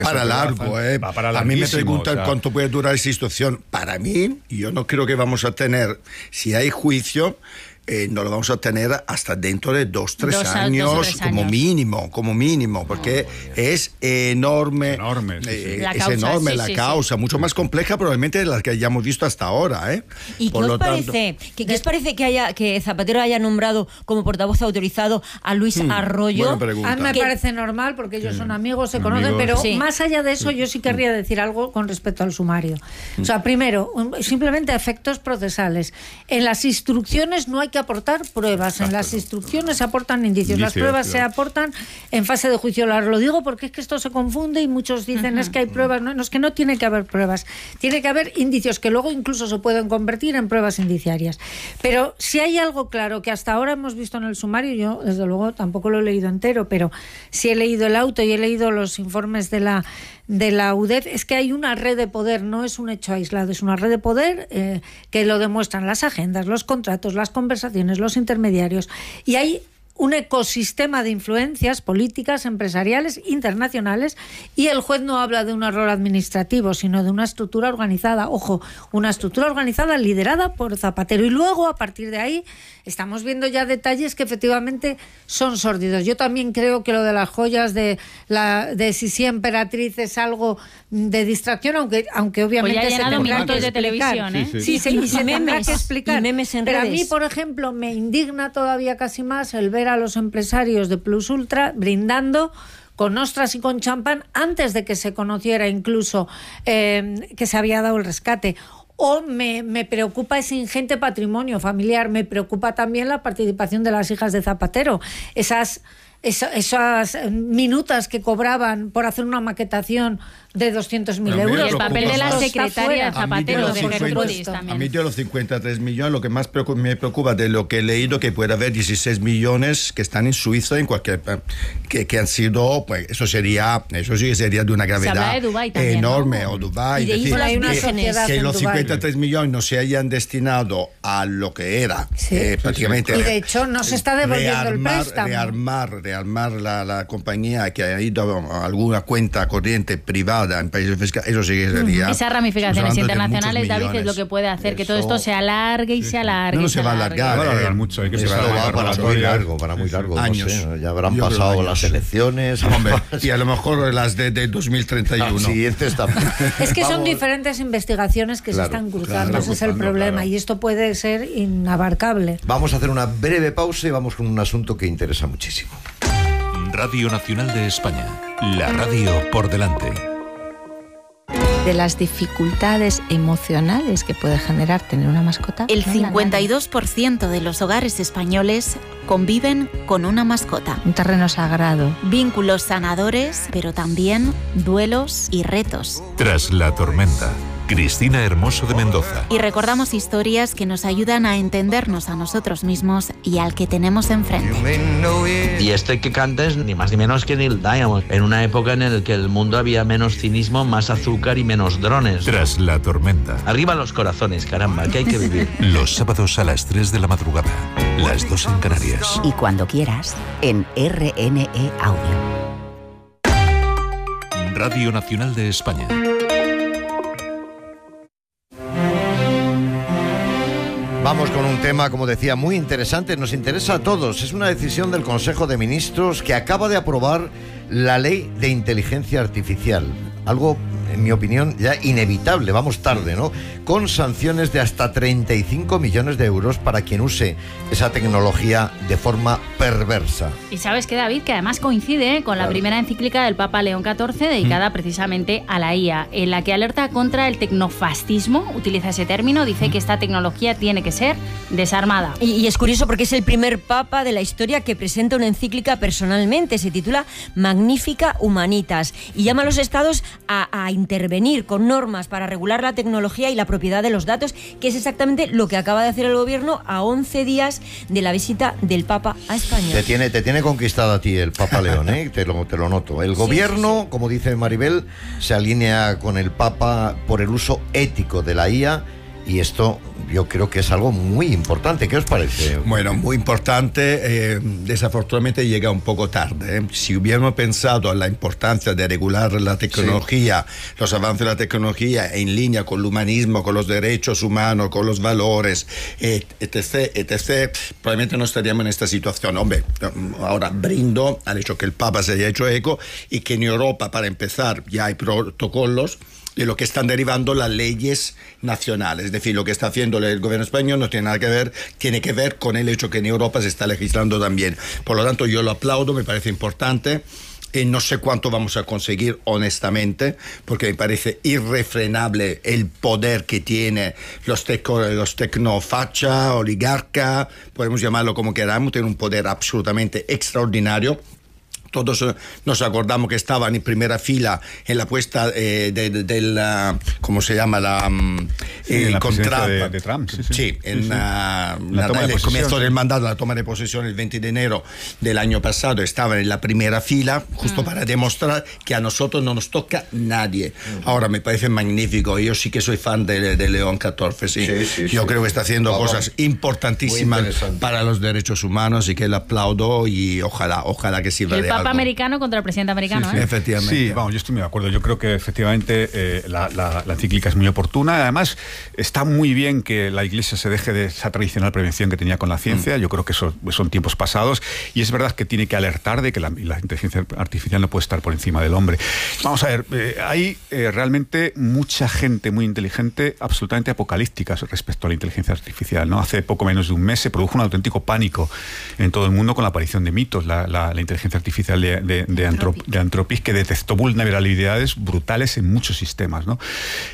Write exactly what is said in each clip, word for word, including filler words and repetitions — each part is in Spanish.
Para largo, ¿eh? para a mí me preguntan, o sea, cuánto puede durar esa situación. Para mí, yo no creo que vamos a tener, si hay juicio, eh, no lo vamos a tener hasta dentro de dos, tres dos, años, dos, tres como años. mínimo, como mínimo, porque oh, es enorme, enorme, sí, sí. Eh, La es causa, enorme sí, la sí, causa, sí. mucho más compleja probablemente de la que hayamos visto hasta ahora, ¿eh? ¿Y Por qué lo os parece? tanto, ¿Qué, ¿Qué os parece que haya que Zapatero haya nombrado como portavoz autorizado a Luis hmm, Arroyo? A mí me parece normal porque ellos sí. son amigos, se amigos. conocen, pero sí. más allá de eso yo sí querría decir algo con respecto al sumario. O sea, primero, simplemente efectos procesales. En las instrucciones no hay que aportar pruebas. Exacto. En las instrucciones se aportan indicios. Indicios las pruebas claro. se aportan en fase de juicio. Lo digo porque es que esto se confunde y muchos dicen uh-huh. es que hay pruebas. No, no, es que no tiene que haber pruebas. Tiene que haber indicios que luego incluso se pueden convertir en pruebas indiciarias. Pero si hay algo claro que hasta ahora hemos visto en el sumario, yo desde luego tampoco lo he leído entero, pero sí he leído el auto y he leído los informes de la de la U D E F, es que hay una red de poder, no es un hecho aislado, es una red de poder eh, que lo demuestran las agendas, los contratos, las conversaciones, los intermediarios, y hay un ecosistema de influencias políticas, empresariales, internacionales, y el juez no habla de un error administrativo, sino de una estructura organizada. Ojo, una estructura organizada liderada por Zapatero. Y luego, a partir de ahí, estamos viendo ya detalles que efectivamente son sórdidos. Yo también creo que lo de las joyas de la de Sisi Emperatriz es algo de distracción, aunque aunque obviamente pues ya ha se tendrá que de televisión, ¿eh? Sí, sí, sí, y, y se tendrá que explicar. Y memes en Pero redes. a mí, por ejemplo, me indigna todavía casi más el ver a los empresarios de Plus Ultra brindando con ostras y con champán antes de que se conociera incluso eh, que se había dado el rescate. O me, me preocupa ese ingente patrimonio familiar, me preocupa también la participación de las hijas de Zapatero, esas Esa, esas minutas que cobraban por hacer una maquetación de doscientos mil euros. Y el papel de la secretaria de Zapatero, de Gertrudis también. A mí de los cincuenta y tres millones, lo que más preocupa, me preocupa de lo que he leído, que puede haber dieciséis millones que están en Suiza, en cualquier que, que han sido, pues eso sería, eso sí que sería de una gravedad se habla de Dubái también, enorme, ¿no? o Dubái. Y de decir, hay una que, que los Dubái. cincuenta y tres millones no se hayan destinado a lo que era, sí, eh, prácticamente. Y de hecho no se está devolviendo rearmar, el préstamo. Rearmar, rearmar la, la compañía que ha ido a alguna cuenta corriente privada en países fiscales, eso sí que sería... Esas ramificaciones internacionales, David, es lo que puede hacer eso, que todo esto se alargue y sí, se alargue. No, no se, se va a alargar. No va a alargar eh, mucho. Hay que eso va para muy largo, para muy largo. Años. No sé, ya habrán Yo pasado las elecciones. Hombre, y a lo mejor las de, de dos mil treinta y uno. Las siguientes también. Es que Vamos. son diferentes investigaciones que claro, se están cruzando, claro, ese es el problema, claro. Y esto puede ser inabarcable. Vamos a hacer una breve pausa y vamos con un asunto que interesa muchísimo. Radio Nacional de España, la radio por delante. De las dificultades emocionales que puede generar tener una mascota. El cincuenta y dos por ciento de los hogares españoles conviven con una mascota. Un terreno sagrado. Vínculos sanadores, pero también duelos y retos. Tras la tormenta, Cristina Hermoso de Mendoza. Y recordamos historias que nos ayudan a entendernos a nosotros mismos y al que tenemos enfrente. Y este que canta es ni más ni menos que Neil Diamond, en una época en la que el mundo había menos cinismo, más azúcar y menos drones. Tras la tormenta. Arriba los corazones, caramba, que hay que vivir. Los sábados a las tres de la madrugada, las dos en Canarias. Y cuando quieras, en R N E Audio. Radio Nacional de España. Vamos con un tema, como decía, muy interesante. Nos interesa a todos. Es una decisión del Consejo de Ministros que acaba de aprobar la Ley de Inteligencia Artificial. Algo, en mi opinión, ya inevitable. Vamos tarde, ¿no? Con sanciones de hasta treinta y cinco millones de euros para quien use esa tecnología de forma perversa. Y sabes que, David, que además coincide con la claro. primera encíclica del Papa León catorce dedicada mm. precisamente a la I A, en la que alerta contra el tecnofascismo, utiliza ese término, dice mm. que esta tecnología tiene que ser desarmada. Y, y es curioso porque es el primer Papa de la historia que presenta una encíclica personalmente, se titula Magnificat Humanitas, y llama a los estados a, a intervenir con normas para regular la tecnología y la propiedad de los datos, que es exactamente lo que acaba de hacer el gobierno a once días de la visita del Papa a España. Te tiene, te tiene conquistado a ti el Papa León, ¿eh? te, lo, te lo noto. El gobierno, sí, sí, sí. como dice Maribel, se alinea con el Papa por el uso ético de la I A Y esto yo creo que es algo muy importante. ¿Qué os parece? Bueno, muy importante. Eh, desafortunadamente llega un poco tarde. ¿eh? Si hubiéramos pensado en la importancia de regular la tecnología, sí. los avances de la tecnología en línea con el humanismo, con los derechos humanos, con los valores, etc, etcétera, probablemente no estaríamos en esta situación. Hombre, ahora brindo al hecho que el Papa se haya hecho eco y que en Europa, para empezar, ya hay protocolos de lo que están derivando las leyes nacionales. Es decir, lo que está haciendo el gobierno español no tiene nada que ver, tiene que ver con el hecho que en Europa se está legislando también. Por lo tanto, yo lo aplaudo, me parece importante. Eh, no sé cuánto vamos a conseguir, honestamente, porque me parece irrefrenable el poder que tiene los, teco, los tecnofacha, oligarca, podemos llamarlo como queramos, tienen un poder absolutamente extraordinario. Todos nos acordamos que estaban en primera fila en la puesta eh, de, de, de la, ¿cómo se llama? La, sí, eh, en la con Trump. De, de Trump. Sí, sí. sí en sí, sí. La, la, la, de el comienzo sí. del mandato, la toma de posesión el veinte de enero del año pasado, estaban en la primera fila, justo mm. para demostrar que a nosotros no nos toca nadie. Mm. Ahora, me parece magnífico. Yo sí que soy fan de, de León catorce, sí. sí, sí Yo sí. creo que está haciendo Vamos. cosas importantísimas para los derechos humanos y que le aplaudo y ojalá, ojalá que sirva de algo. Papa americano contra el presidente americano, sí, sí. ¿eh? Efectivamente. Sí, vamos, yo estoy muy de acuerdo. Yo creo que efectivamente eh, la, la, la encíclica es muy oportuna. Además, está muy bien que la Iglesia se deje de esa tradicional prevención que tenía con la ciencia. Mm. Yo creo que eso son tiempos pasados. Y es verdad que tiene que alertar de que la, la inteligencia artificial no puede estar por encima del hombre. Vamos a ver, eh, hay eh, realmente mucha gente muy inteligente, absolutamente apocalíptica respecto a la inteligencia artificial, ¿no? Hace poco menos de un mes se produjo un auténtico pánico en todo el mundo con la aparición de mitos. La, la, la inteligencia artificial de, de, de, Antrop, de Anthropic, que detectó vulnerabilidades brutales en muchos sistemas, ¿no?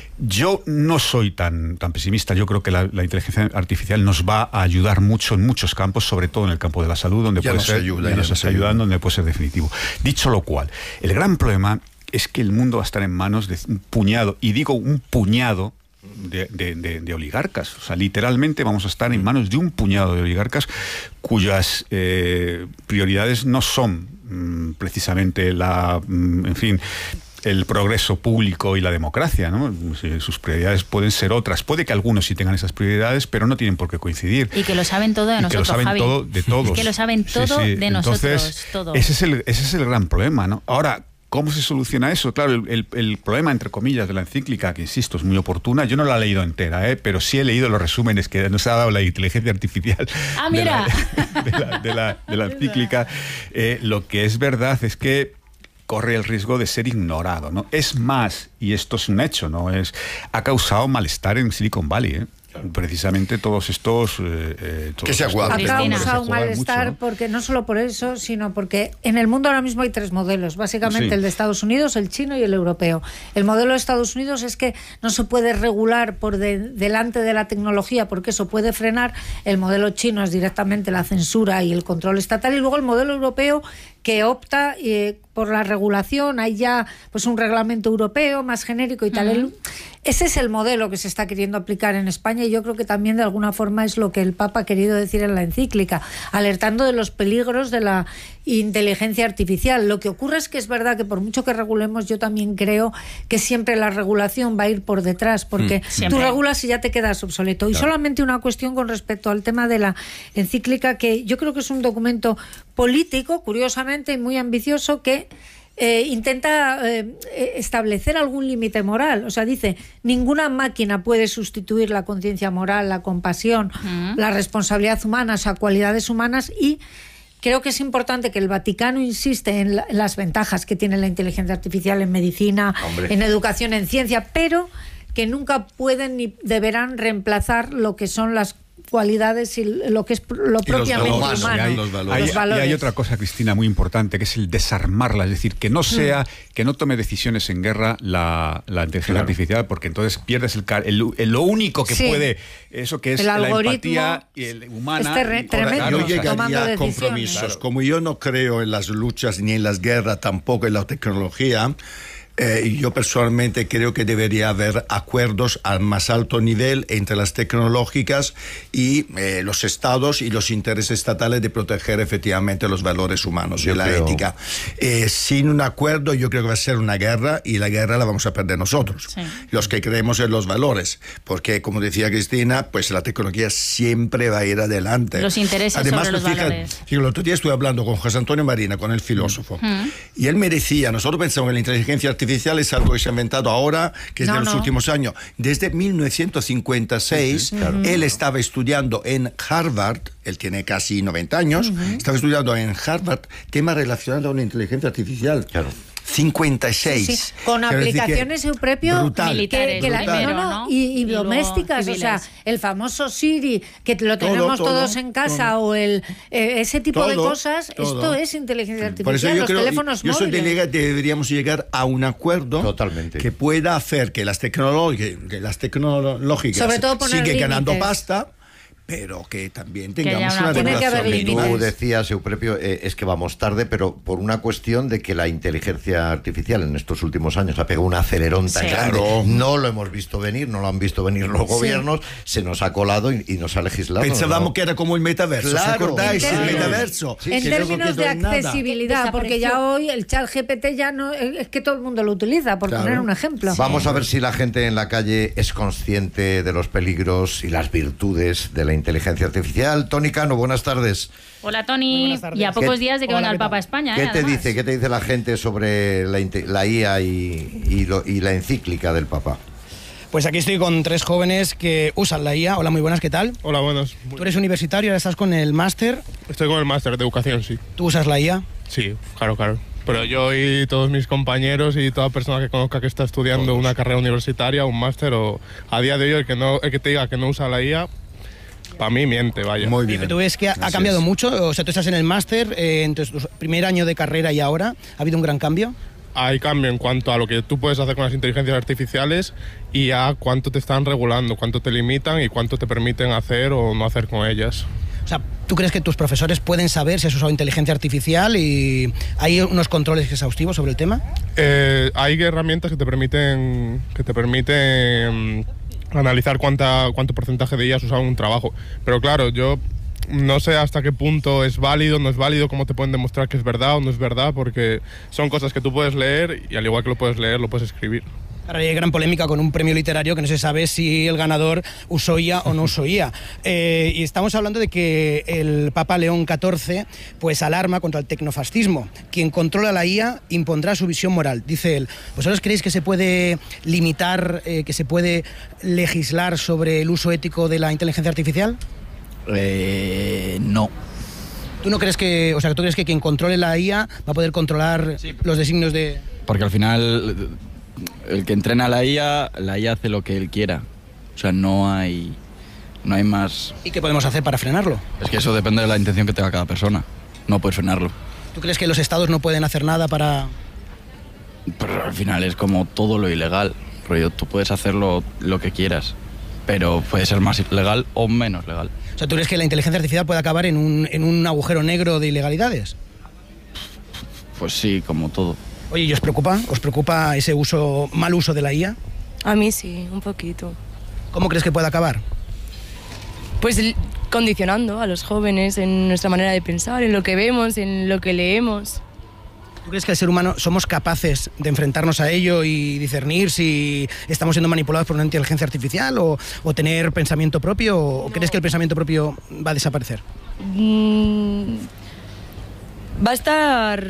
Yo no soy tan, tan pesimista. Yo creo que la, la inteligencia artificial nos va a ayudar mucho en muchos campos, sobre todo en el campo de la salud, donde ya puede nos ser, ayuda, ya ya nos nos está ayudando, donde puede ser definitivo. Dicho lo cual, el gran problema es que el mundo va a estar en manos de un puñado, y digo un puñado, De, de, de, de oligarcas. O sea, literalmente vamos a estar en manos de un puñado de oligarcas cuyas eh, prioridades no son mm, precisamente la, mm, en fin, el progreso público y la democracia, ¿no? Sus prioridades pueden ser otras. Puede que algunos sí tengan esas prioridades, pero no tienen por qué coincidir. Y que lo saben todo de y nosotros, que lo saben Javi. todo de todos. Es que lo saben todo sí, sí. de nosotros. Entonces, todo. Ese es el, ese es el gran problema, ¿no? Ahora, ¿cómo se soluciona eso? Claro, el, el, el problema, entre comillas, de la encíclica, que insisto, es muy oportuna. Yo no la he leído entera, ¿eh? Pero sí he leído los resúmenes que nos ha dado la inteligencia artificial ah, mira. De, la, de, la, de, la, de la encíclica. Eh, lo que es verdad es que corre el riesgo de ser ignorado, ¿no? Es más, y esto es un hecho, ¿no? Es, ha causado malestar en Silicon Valley, ¿eh? Precisamente todos estos... Eh, todos que se estos ha causado un malestar, mucho, ¿no? porque no solo por eso, sino porque en el mundo ahora mismo hay tres modelos, básicamente sí. el de Estados Unidos, el chino y el europeo. El modelo de Estados Unidos es que no se puede regular por de, delante de la tecnología, porque eso puede frenar. El modelo chino es directamente la censura y el control estatal, y luego el modelo europeo, que opta eh, por la regulación. Hay ya pues un reglamento europeo más genérico y tal. Uh-huh. Ese es el modelo que se está queriendo aplicar en España, y yo creo que también de alguna forma es lo que el Papa ha querido decir en la encíclica, alertando de los peligros de la inteligencia artificial. Lo que ocurre es que es verdad que por mucho que regulemos, yo también creo que siempre la regulación va a ir por detrás, porque mm, tú regulas y ya te quedas obsoleto. Claro. Y solamente una cuestión con respecto al tema de la encíclica, que yo creo que es un documento político, curiosamente, y muy ambicioso, que Eh, intenta eh, establecer algún límite moral. O sea, dice, ninguna máquina puede sustituir la conciencia moral, la compasión, uh-huh. la responsabilidad humana, o sea, cualidades humanas. Y creo que es importante que el Vaticano insiste en, la, en las ventajas que tiene la inteligencia artificial en medicina, Hombre. en educación, en ciencia, pero que nunca pueden ni deberán reemplazar lo que son las cualidades y lo que es lo propiamente valores, humano. Y hay, los hay, los valores. Y hay otra cosa, Cristina, muy importante, que es el desarmarla, es decir, que no sea, mm. que no tome decisiones en guerra la, la inteligencia claro. artificial, porque entonces pierdes el, el, el lo único que sí. puede, eso que es el la empatía y el humana. Es ter- tremendo. Yo llegaría tomando a compromisos. Claro. Como yo no creo en las luchas ni en las guerras, tampoco en la tecnología, Eh, yo personalmente creo que debería haber acuerdos al más alto nivel entre las tecnológicas y eh, los estados y los intereses estatales de proteger efectivamente los valores humanos yo y la creo... ética. Eh, sin un acuerdo yo creo que va a ser una guerra y la guerra la vamos a perder nosotros, sí. los que creemos en los valores, porque como decía Cristina, pues la tecnología siempre va a ir adelante. Los intereses Además, sobre los fíjate, valores. el otro día estuve hablando con José Antonio Marina, con el filósofo, mm. y él me decía, nosotros pensamos que la inteligencia artificial es algo que se ha inventado ahora, que es no, de los no. últimos años. Desde mil novecientos cincuenta y seis, sí, sí, claro. él estaba estudiando en Harvard, él tiene casi noventa años, uh-huh. estaba estudiando en Harvard temas relacionados con la inteligencia artificial. Claro. cincuenta y seis. Sí, sí. Con Quiero aplicaciones eu propio brutal, militares, que, que brutal. La, no, no, y, y, y domésticas, o sea, el famoso Siri, que lo tenemos todo, todo, todos en casa, todo. o el eh, ese tipo todo, de cosas, todo. Esto es inteligencia artificial, Por eso yo los creo, teléfonos yo móviles. Yo soy delegado, deberíamos llegar a un acuerdo Totalmente. que pueda hacer que las, que las tecnológicas Sobre todo poner sigan ganando límites. pasta, pero que también tengamos que una regulación. Tú decías, Eupropio, eh, es que vamos tarde, pero por una cuestión de que la inteligencia artificial en estos últimos años ha pegado un acelerón tan sí. grande. Claro. No lo hemos visto venir, no lo han visto venir los gobiernos, sí. se nos ha colado y, y nos ha legislado. Pensábamos ¿no? que era como el metaverso, claro. ¿os acordáis? En el términos, metaverso. Sí, en sí, términos de accesibilidad, nada. porque ya hoy el chat G P T ya no es que todo el mundo lo utiliza, por claro. poner un ejemplo. Sí. Vamos a ver si la gente en la calle es consciente de los peligros y las virtudes de la inteligencia artificial. Tony Cano, buenas tardes. Hola Tony, y a pocos días de que venga el Papa a España. ¿Qué eh, te además. dice, qué te dice la gente sobre la, la I A y, y, lo, y la encíclica del Papa? Pues aquí estoy con tres jóvenes que usan la I A. Hola, muy buenas, ¿qué tal? Hola, buenos. Tú eres universitario, ahora estás con el máster. Estoy con el máster de educación, sí. ¿Tú usas la I A? Sí, claro, claro. Pero yo y todos mis compañeros y toda persona que conozca que está estudiando una carrera universitaria, un máster o a día de hoy el que, no, el que te diga que no usa la I A, para mí miente, vaya. Muy bien. ¿Tú ves que ha, ha cambiado es. mucho? O sea, tú estás en el máster, eh, en tu primer año de carrera y ahora, ¿ha habido un gran cambio? Hay cambio en cuanto a lo que tú puedes hacer con las inteligencias artificiales y a cuánto te están regulando, cuánto te limitan y cuánto te permiten hacer o no hacer con ellas. O sea, ¿tú crees que tus profesores pueden saber si has usado inteligencia artificial y hay unos controles exhaustivos sobre el tema? Eh, hay herramientas que te permiten que te permiten analizar cuánta, cuánto porcentaje de ellas has usado en un trabajo. Pero claro, yo no sé hasta qué punto es válido, no es válido, cómo te pueden demostrar que es verdad o no es verdad, porque son cosas que tú puedes leer y al igual que lo puedes leer, lo puedes escribir. Ahora hay gran polémica con un premio literario que no se sabe si el ganador usó I A o no usó I A. Eh, y estamos hablando de que el Papa León catorce pues alarma contra el tecnofascismo. Quien controla la I A impondrá su visión moral, dice él. ¿Vosotros creéis que se puede limitar, eh, que se puede legislar sobre el uso ético de la inteligencia artificial? Eh, no. ¿Tú no crees que, o sea, tú crees que quien controle la I A va a poder controlar sí. los designios de...? Porque al final el que entrena la I A, la I A hace lo que él quiera. O sea, no hay, no hay más... ¿Y qué podemos hacer para frenarlo? Es que eso depende de la intención que tenga cada persona. No puedes frenarlo. ¿Tú crees que los estados no pueden hacer nada para...? Pero al final es como todo lo ilegal. Porque tú puedes hacerlo lo que quieras, pero puede ser más legal o menos legal. O sea, ¿tú crees que la inteligencia artificial puede acabar en un, en un agujero negro de ilegalidades? Pues sí, como todo. Oye, ¿y os preocupa? ¿Os preocupa ese uso, mal uso de la I A? A mí sí, un poquito. ¿Cómo crees que puede acabar? Pues condicionando a los jóvenes en nuestra manera de pensar, en lo que vemos, en lo que leemos. ¿Tú crees que el ser humano somos capaces de enfrentarnos a ello y discernir si estamos siendo manipulados por una inteligencia artificial o, o tener pensamiento propio? ¿O no. crees que el pensamiento propio va a desaparecer? Mm, va a estar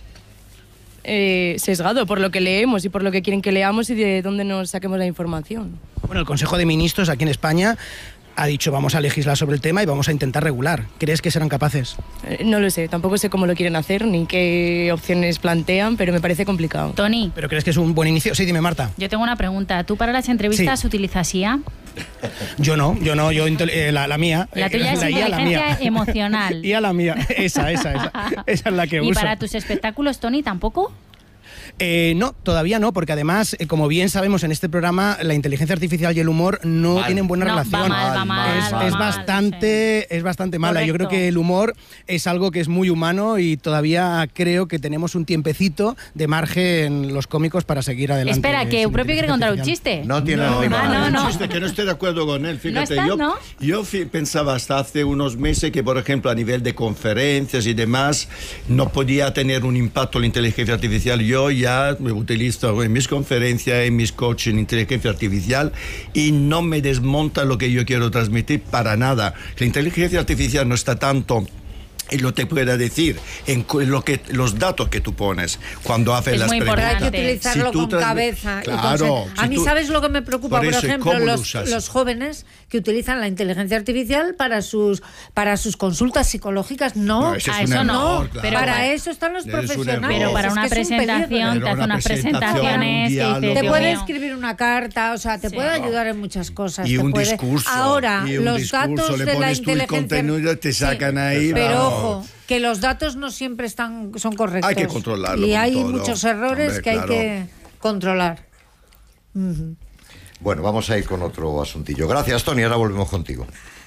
eh, sesgado por lo que leemos y por lo que quieren que leamos y de dónde nos saquemos la información. Bueno, el Consejo de Ministros aquí en España ha dicho vamos a legislar sobre el tema y vamos a intentar regular. ¿Crees que serán capaces? Eh, no lo sé, tampoco sé cómo lo quieren hacer ni qué opciones plantean, pero me parece complicado. Tony. ¿Pero crees que es un buen inicio? Sí, dime, Marta. Yo tengo una pregunta. ¿Tú para las entrevistas sí. utilizas I A? Yo no, yo no, yo eh, la, la mía. La tuya eh, es la inteligencia emocional. I A la mía, esa, esa, esa. Esa es la que ¿Y uso. ¿Y para tus espectáculos, Tony, tampoco? Eh, no, todavía no, porque además, eh, como bien sabemos en este programa, la inteligencia artificial y el humor no mal. tienen buena no, relación. Va mal, va mal, es, va es mal, bastante, sí. es bastante mala. Correcto. Yo creo que el humor es algo que es muy humano y todavía creo que tenemos un tiempecito de margen los cómicos para seguir adelante. Espera, que Eupropio quiere contar un chiste. No tiene No, rima. no, no, no. un chiste que no estoy de acuerdo con él. Fíjate, ¿No estás, yo, no? yo fi- pensaba hasta hace unos meses que, por ejemplo, a nivel de conferencias y demás, no podía tener un impacto la inteligencia artificial. Yo ya me utilizo en mis conferencias, en mis coaching, inteligencia artificial y no me desmonta lo que yo quiero transmitir para nada. La inteligencia artificial no está tanto en lo que te pueda decir, en lo que, los datos que tú pones cuando haces Es las muy preguntas. importante. Hay que utilizarlo Si tú con transmi- cabeza. y Claro. con sen- a si mí, tú- ¿sabes lo que me preocupa? Por Por, eso, ¿y ejemplo, cómo lo los, usas? los jóvenes que utilizan la inteligencia artificial para sus para sus consultas psicológicas. No, No, ese es a un eso error, no. claro. Pero para eso están los Es un error. profesionales. Pero para Es una que es un presentación peligro. te Pero hace una unas presentación, presentaciones un que diálogo. dices, Te Dios puede mío. escribir una carta, o sea, te Sí. puede ayudar en muchas cosas. Y te un puede- discurso. Ahora, y un los discurso, datos le de la pones tú el inteligencia... contenido, te sacan ahí. Pero vamos. ojo, que los datos no siempre están son correctos. Hay que controlarlo Y con hay todo. muchos errores Hombre, que hay claro. que controlar. Ujú. Bueno, vamos a ir con otro asuntillo. Gracias, Tony. Ahora volvemos contigo.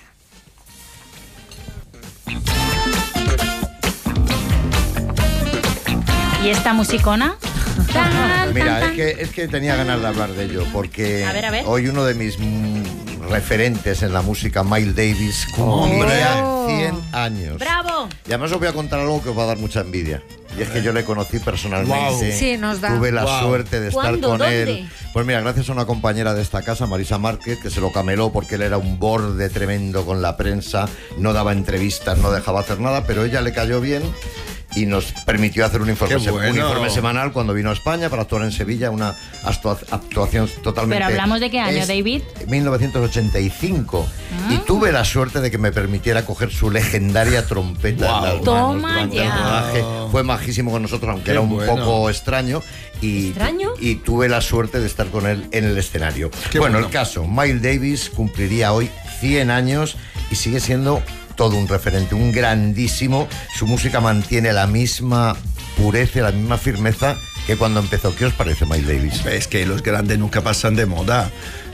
¿Y esta musicona? Tan, Mira, tan, es que, es que tenía ganas de hablar de ello, porque A ver, a ver. hoy uno de mis mm, referentes en la música, Miles Davis, cumplía Oh. cien años. ¡Bravo! Y además os voy a contar algo que os va a dar mucha envidia. Y es que yo le conocí personalmente. Wow. Sí, nos da. Tuve la Wow. suerte de estar ¿Cuándo? con ¿Dónde? él. Pues mira, gracias a una compañera de esta casa, Marisa Márquez, que se lo cameló porque él era un borde tremendo con la prensa, no daba entrevistas, no dejaba hacer nada, pero ella le cayó bien y nos permitió hacer un informe, Qué se- un bueno. informe semanal cuando vino a España para actuar en Sevilla, una actua- actuación totalmente... Pero hablamos de qué año, es- David. mil novecientos ochenta y cinco. Ah. Y tuve la suerte de que me permitiera coger su legendaria trompeta en las manos Toma durante el ya. rodaje. Fue majísimo con nosotros, aunque Qué era un bueno. poco extraño. Y, ¿Extraño? y tuve la suerte de estar con él en el escenario. Qué bueno, bueno. el caso, Miles Davis cumpliría hoy cien años y sigue siendo todo un referente, un grandísimo. Su música mantiene la misma pureza, la misma firmeza que cuando empezó. ¿Qué os parece Miles Davis? Es que los grandes nunca pasan de moda.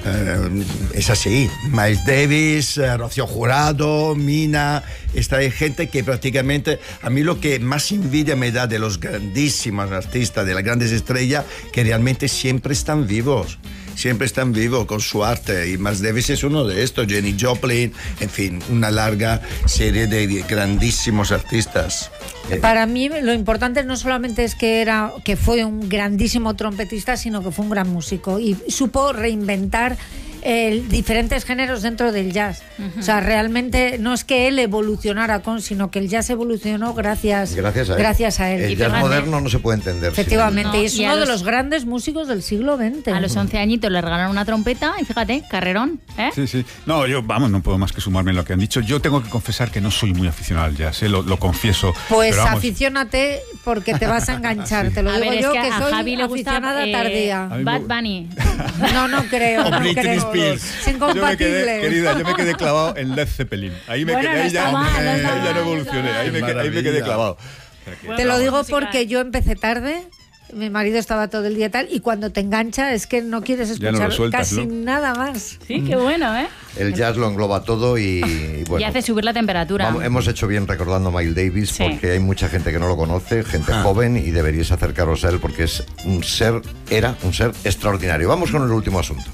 Eh, es así. Miles Davis, eh, Rocío Jurado, Mina, esta hay gente que prácticamente, a mí lo que más envidia me da de los grandísimos artistas, de las grandes estrellas, que realmente siempre están vivos. Siempre están vivos con su arte y Miles Davis es uno de estos, Jenny Joplin, en fin, una larga serie de grandísimos artistas. Para mí lo importante no solamente es que era que fue un grandísimo trompetista, sino que fue un gran músico y supo reinventar eh, diferentes géneros dentro del jazz. Ujú. O sea, realmente no es que él evolucionara con, sino que el jazz evolucionó gracias, Gracias a él. gracias a él. El Y jazz fíjate, moderno no se puede entender. sin él. efectivamente, No, y es y a uno de los- los grandes músicos del siglo veinte. A los once añitos le regalaron una trompeta y fíjate, carrerón, ¿eh? Sí, sí. No, yo, vamos, no puedo más que sumarme en lo que han dicho. Yo tengo que confesar que no soy muy aficionado al jazz, ¿eh? lo, lo confieso. Pues pero vamos, aficiónate porque te vas a enganchar. Te lo A digo ver, es yo que que, a soy Javi le gusta aficionada eh, tardía. A mí Bad me- Bunny. No, no creo. O no Britney creo. Spears. Es Yo me quedé, incompatible. querida, yo me quedé clavado en Led Zeppelin. Ahí me Bueno, quedé, no ahí ya, está mal, no ahí está ya mal, no evolucioné, ahí me, quedé- ahí me quedé Maravilla. clavado. Te lo digo musical. porque yo empecé tarde. Mi marido estaba todo el día tal y cuando te engancha es que no quieres Ya no lo escuchar sueltas, casi ¿no? nada más. Sí, qué bueno, ¿eh? El jazz lo engloba todo y, y bueno. y hace subir la temperatura. Vamos, hemos hecho bien recordando a Miles Davis Sí. porque hay mucha gente que no lo conoce, gente joven, y deberíais acercaros a él porque es un ser, era un ser extraordinario. Vamos con el último asunto.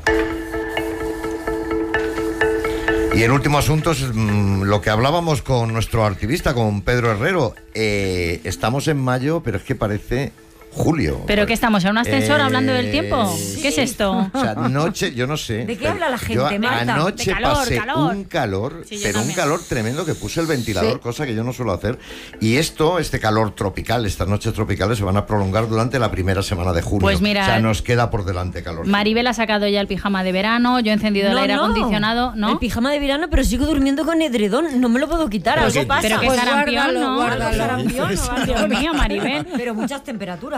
Y el último asunto es mm, lo que hablábamos con nuestro activista, con Pedro Herrero. Eh, estamos en mayo, pero es que parece julio. ¿Pero qué estamos? ¿En un ascensor Eh, hablando del tiempo? ¿Qué es esto? O sea, noche, yo no sé. ¿De qué pero habla la gente, yo Marta? Anoche De calor, pasé calor. un calor, Sí, yo pero un también. calor tremendo que puse el ventilador, Sí. cosa que yo no suelo hacer. Y esto, este calor tropical, estas noches tropicales se van a prolongar durante la primera semana de julio. Pues mira, o sea, nos queda por delante calor. Maribel ha sacado ya el pijama de verano, yo he encendido el No, aire no. acondicionado, ¿no? El pijama de verano, pero sigo durmiendo con edredón. No me lo puedo quitar, Pero algo que- pasa. pero que Pues sarampión, guárdalo, ¿no? guárdalo. Sarampión, ¿no? Dios mío, Maribel. Pero muchas temperaturas.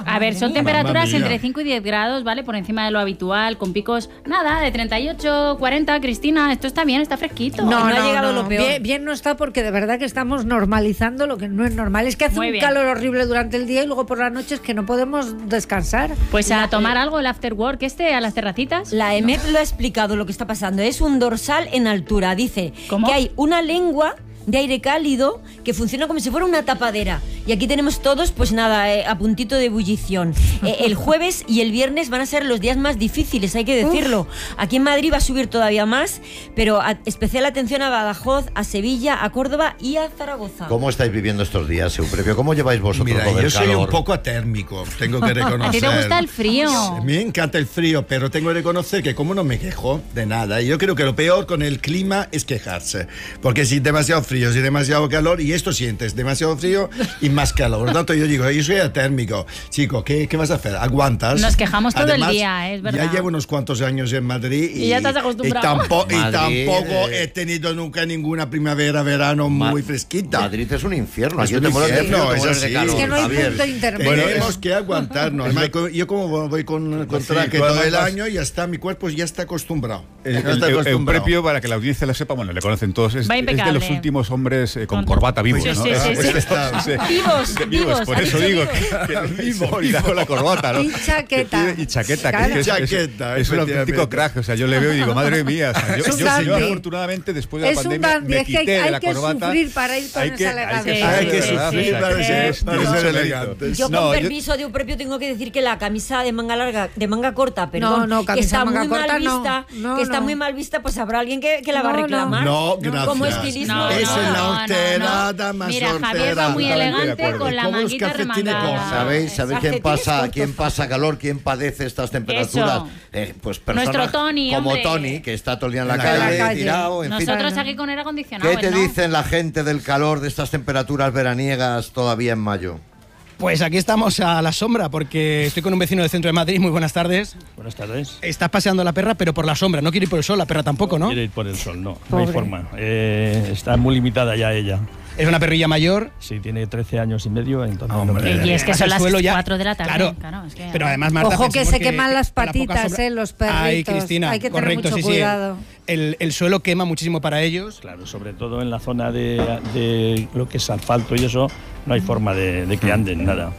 A ver, son mía. temperaturas Mamma mía. entre cinco y diez grados, ¿vale? Por encima de lo habitual, con picos, nada, de treinta y ocho, cuarenta, Cristina, esto está bien, está fresquito. No, no no, ha llegado no. lo peor. Bien, bien no está porque de verdad que estamos normalizando lo que no es normal. Es que hace Muy un bien. calor horrible durante el día y luego por la noche es que no podemos descansar. Pues a tomar algo, el after work este, a las terracitas. La E M E P lo ha explicado lo que está pasando. Es un dorsal en altura. Dice ¿Cómo? que hay una lengua de aire cálido que funciona como si fuera una tapadera. Y aquí tenemos todos, pues nada, eh, a puntito de ebullición. Eh, el jueves y el viernes van a ser los días más difíciles, hay que decirlo. Aquí en Madrid va a subir todavía más, pero a- especial atención a Badajoz, a Sevilla, a Córdoba y a Zaragoza. ¿Cómo estáis viviendo estos días, Eusebio? ¿Cómo lleváis vosotros Mira, lo del yo soy calor? un poco atérmico, tengo que reconocer. ¿A ti te gusta el frío? A mí me encanta el frío, pero tengo que reconocer que como no me quejo de nada, yo creo que lo peor con el clima es quejarse, porque si demasiado frío, si demasiado calor, y esto sientes demasiado frío y más calor. Por lo tanto, yo digo, yo soy atérmico. Chico, ¿qué, qué vas a hacer? ¿Aguantas? Nos quejamos todo el Además, día, es verdad. Ya llevo unos cuantos años en Madrid y, Y ya estás acostumbrado. y tampo- y Madrid, tampoco eh. he tenido nunca ninguna primavera, verano Ma- muy fresquita. Madrid es un infierno. Es Aquí un te mueres de infierno, frío, te es mueres de así. calor, Es que no hay Javier. punto intermedio. Tenemos Bueno, es- que aguantarnos. Además, co- yo como voy con, con Sí, traje tú todo el además- año, ya está, mi cuerpo ya está acostumbrado. El, Ya el, está el- el acostumbrado. Euprepio, para que la audiencia lo sepa, bueno, le conocen todos, es, Va es de impecable. los últimos hombres eh, con Con- corbata vivos, Sí, ¿no? sí, sí, sí. Este está- sí. Vivos, De- vivos, por ha eso dicho digo vivos. que, que vivo y con la corbata, ¿no? Y chaqueta. Y chaqueta, que Claro. es, es- Chaqueta, es un auténtico efectivamente. crack, o sea, yo le veo y digo, madre mía, o sea, yo, Es un yo- dandy. yo afortunadamente después de la Es un pandemia dandy, me es que hay- quité de hay la que corbata. sufrir para ir con Hay que- esa hay que elegancia. Hay que de verdad, sufrir o sea, para que ser- es- para tiene ser mucho elegantes. mérito. Yo con No, yo- permiso de un propio tengo que decir que la camisa de manga larga, de manga corta, perdón, No, no, que camisa está manga muy corta, mal no. vista, No, que está no. muy mal vista, pues habrá alguien que, que la va a No, no. reclamar. No, gracias. Como estilismo. No, Esa no, es la no, horterada no. más Mira, Javier va hortera. muy Totalmente de elegante acuerdo. con la Como los manguita calcetines remangada. cortos. ¿Sabéis, ¿sabéis quién Calcetines pasa, cortos. quién pasa calor, quién padece estas temperaturas? Eso. Eh, pues personas Nuestro Tony, como hombre. Tony, que está todo el día en la En la calle, calle. tirado, en fin. Nosotros aquí con aire acondicionado. ¿Qué te él no. dicen la gente del calor de estas temperaturas veraniegas todavía en mayo? Pues aquí estamos a la sombra porque estoy con un vecino del centro de Madrid. Muy buenas tardes. Buenas tardes. Estás paseando a la perra, pero por la sombra. No quiere ir por el sol, la perra tampoco, ¿no? Quiere ir por el sol, no. No Pobre. hay forma. Eh, está muy limitada ya ella. Es una perrilla mayor. Sí, tiene trece años y medio, entonces... Hombre. no- Y es que son El las suelo ya- cuatro de la tarde. Claro. Claro, es que- Pero además, Marta, Ojo que pensemos se queman las con la poca patitas, sombra- eh, los perritos. Ay, Cristina, Hay que tener correcto, mucho sí, sí. cuidado. El, el suelo quema muchísimo para ellos. Claro, sobre todo en la zona de, de lo que es asfalto y eso, no hay forma de, de que anden, nada.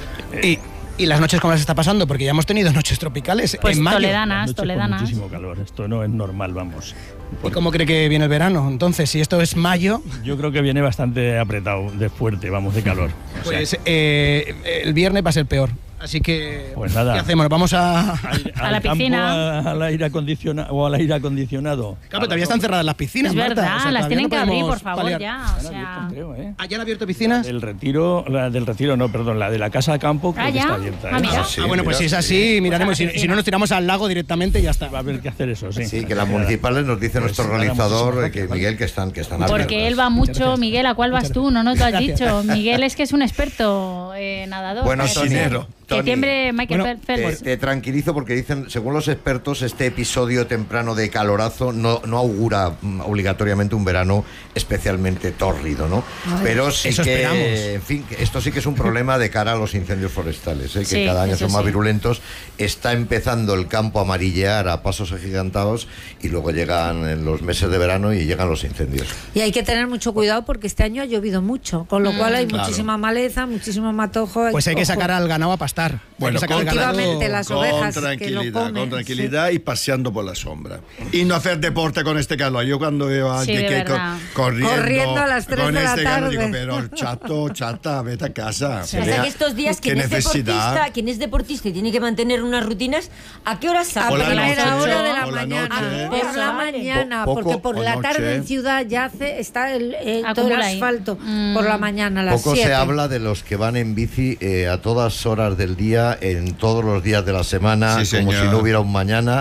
Y, y las noches, ¿cómo las está pasando? Porque ya hemos tenido noches tropicales Pues en mayo. toledanas, Las noches con toledanas. muchísimo calor, esto no es normal, vamos. ¿Y cómo cree que viene el verano? Entonces, si esto es mayo, Yo creo que viene bastante apretado, de fuerte, vamos, de calor. O sea, pues eh, el viernes va a ser peor. Así que, Pues nada. ¿qué hacemos? Vamos a... al A la campo, piscina. a- al aire acondicionado o al aire acondicionado. Claro, pero todavía están cerradas las piscinas, Es Marta. verdad, O sea, las todavía tienen no que abrir, podemos por favor, paliar. ya. O sea, Creo, ¿eh? ¿Ah, ya han abierto piscinas? El retiro, la del retiro no, perdón, la de la casa de campo creo Ah, que ¿ya? está abierta. Ah, ¿eh? mira. Sí, ah, bueno, pues mira, si es sí. así, miraremos. Pues a la Si, si no, nos tiramos al lago directamente y ya está. Va a haber que hacer eso, sí. Sí, que las municipales nos dice nuestro nada, organizador, muchísimas eh, que gracias, Miguel, que están, que están Porque abiertas. él va mucho. gracias. Miguel, ¿a cuál vas Muchas tú? No nos lo has gracias. dicho. Miguel es que es un experto eh, nadador. Bueno, Eh, Tony, Que Tony, tiembre Michael bueno, Te, Phelps. te tranquilizo porque dicen, según los expertos, este episodio temprano de calorazo no, no augura mm, obligatoriamente un verano especialmente tórrido, ¿no? Ay, Pero sí eso que, esperamos. en fin, que esto sí que es un problema de cara a los incendios forestales, ¿eh? que Sí, cada año eso son más sí. virulentos. Está empezando el campo a amarillear a pasos agigantados y luego llegan en los meses de verano y llegan los incendios. Y hay que tener mucho cuidado porque este año ha llovido mucho, con lo Mm. cual hay Claro. muchísima maleza, muchísimo matojo. Pues hay que ojo. sacar al ganado a pastar. Hay Bueno, que sacar al ganado- Efectivamente, las Con ovejas que lo tranquilidad, comen, con tranquilidad y paseando por la sombra. Y no hacer deporte con este calor. Yo cuando veo a Sí, alguien de que co- verdad. corriendo, Corriendo a las tres con de la este calor, tarde. digo, pero chato, chata, vete a casa. O sea, que estos días, ¿Qué quien es, necesidad? deportista, quien es deportista y tiene que mantener unas rutinas, ¿a qué hora sale? A Por la primera noche, hora de la por la mañana. noche. Por Eso la vale. mañana, Po- poco porque por o la noche. tarde en ciudad ya hace, está el, eh, todo el Acumula ahí. asfalto. Mm. Por la mañana a las Poco siete. se habla de los que van en bici eh, a todas horas del día, en todos los días de la semana, Sí, como señor. si no hubiera un mañana,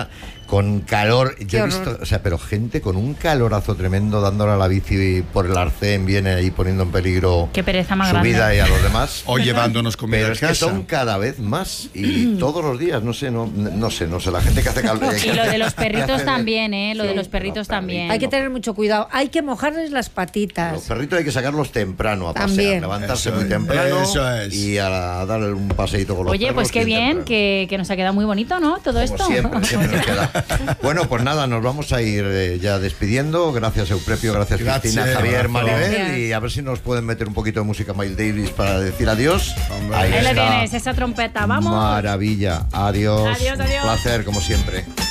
con calor. Yo he horror. visto, o sea, pero gente con un calorazo tremendo dándole a la bici por el arcén, viene ahí poniendo en peligro Qué pereza más su grande. vida y a los demás. O llevándonos comida Pero a es que casa. son cada vez más y todos los días, no sé, no, no sé, no sé, la gente que hace calor. Y lo de los perritos también, ¿eh? Lo de los perritos también. Hay que tener mucho cuidado. Hay que mojarles las Los patitas. perritos hay que sacarlos temprano a pasear, También. levantarse Eso muy es, temprano eso es. y a darle un paseíto con los Oye, perros pues qué bien, temprano. que, que nos ha quedado muy bonito, ¿no? Todo Como esto. siempre, siempre nos queda. Bueno, pues nada, nos vamos a ir eh, ya despidiendo. Gracias, Euprepio, gracias, Gracias, Cristina, Javier, abrazo. Maribel. Gracias. Y a ver si nos pueden meter un poquito de música Miles Davis para decir adiós. Hombre. Ahí le está. tienes, esa trompeta, vamos. Maravilla. Adiós. Adiós, adiós. Placer, como siempre.